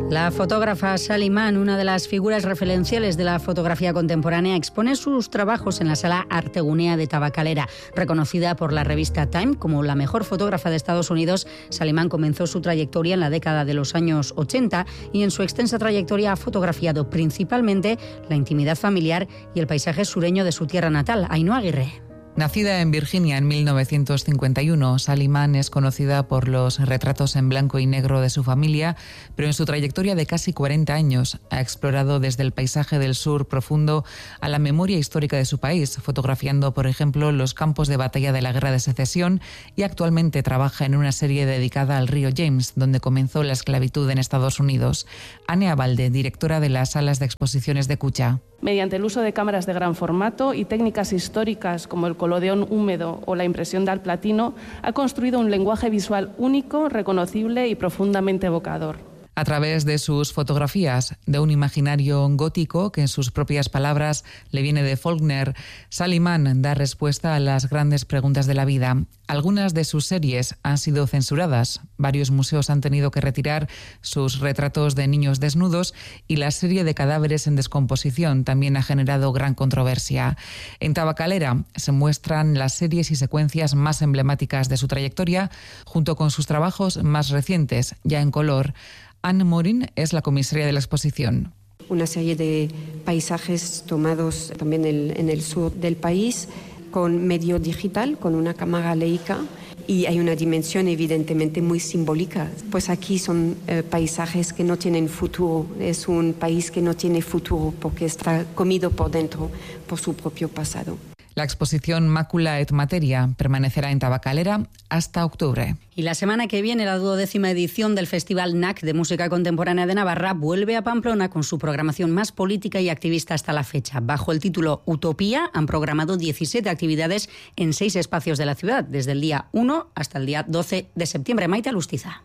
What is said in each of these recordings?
La fotógrafa Sally Mann, una de las figuras referenciales de la fotografía contemporánea, expone sus trabajos en la Sala Artegunea de Tabacalera. Reconocida por la revista Time como la mejor fotógrafa de Estados Unidos, Sally Mann comenzó su trayectoria en la década de los años 80 y en su extensa trayectoria ha fotografiado principalmente la intimidad familiar y el paisaje sureño de su tierra natal. Ainhoa Aguirre. Nacida en Virginia en 1951, Sally Mann es conocida por los retratos en blanco y negro de su familia, pero en su trayectoria de casi 40 años ha explorado desde el paisaje del sur profundo a la memoria histórica de su país, fotografiando, por ejemplo, los campos de batalla de la Guerra de Secesión, y actualmente trabaja en una serie dedicada al río James, donde comenzó la esclavitud en Estados Unidos. Ane Abalde, directora de las salas de exposiciones de Kutxa. Mediante el uso de cámaras de gran formato y técnicas históricas como el colodeón húmedo o la impresión de al platino, ha construido un lenguaje visual único, reconocible y profundamente evocador. A través de sus fotografías, de un imaginario gótico que en sus propias palabras le viene de Faulkner, Sally Mann da respuesta a las grandes preguntas de la vida. Algunas de sus series han sido censuradas. Varios museos han tenido que retirar sus retratos de niños desnudos y la serie de cadáveres en descomposición también ha generado gran controversia. En Tabacalera se muestran las series y secuencias más emblemáticas de su trayectoria, junto con sus trabajos más recientes, ya en color. Anne Morin es la comisaria de la exposición. Una serie de paisajes tomados también en el sur del país con medio digital, con una cámara Leica, y hay una dimensión evidentemente muy simbólica. Pues aquí son paisajes que no tienen futuro, es un país que no tiene futuro porque está comido por dentro por su propio pasado. La exposición Mácula et Materia permanecerá en Tabacalera hasta octubre. Y la semana que viene, la 12ª edición del Festival NAC de Música Contemporánea de Navarra vuelve a Pamplona con su programación más política y activista hasta la fecha. Bajo el título Utopía han programado 17 actividades en 6 espacios de la ciudad, desde el día 1 hasta el día 12 de septiembre. Maite Alustiza.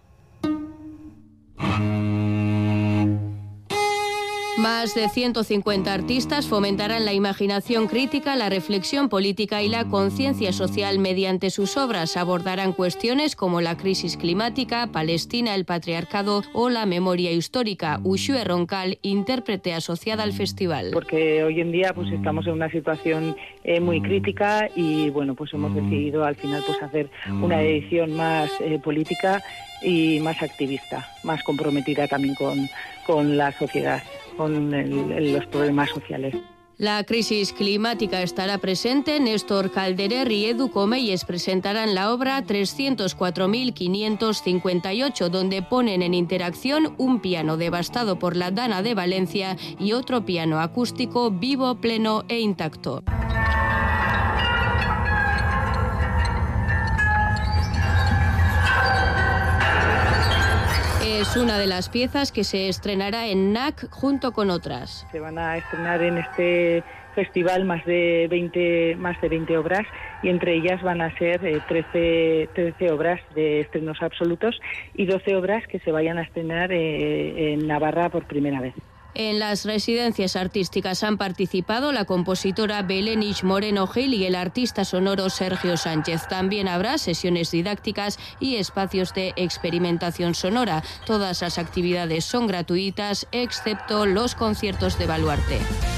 Más de 150 artistas fomentarán la imaginación crítica, la reflexión política y la conciencia social mediante sus obras. Abordarán cuestiones como la crisis climática, Palestina, el patriarcado o la memoria histórica. Uxue Roncal, intérprete asociada al festival. Porque hoy en día pues estamos en una situación muy crítica y bueno, pues hemos decidido al final pues hacer una edición más política y más activista, más comprometida también con la sociedad, con los problemas sociales. La crisis climática estará presente. Néstor Calderer y Edu Comelles presentarán la obra 304.558, donde ponen en interacción un piano devastado por la Dana de Valencia y otro piano acústico vivo, pleno e intacto. Es una de las piezas que se estrenará en NAC junto con otras. Se van a estrenar en este festival más de 20 obras y entre ellas van a ser 13 obras de estrenos absolutos y 12 obras que se vayan a estrenar en Navarra por primera vez. En las residencias artísticas han participado la compositora Belenich Moreno Gil y el artista sonoro Sergio Sánchez. También habrá sesiones didácticas y espacios de experimentación sonora. Todas las actividades son gratuitas, excepto los conciertos de Baluarte.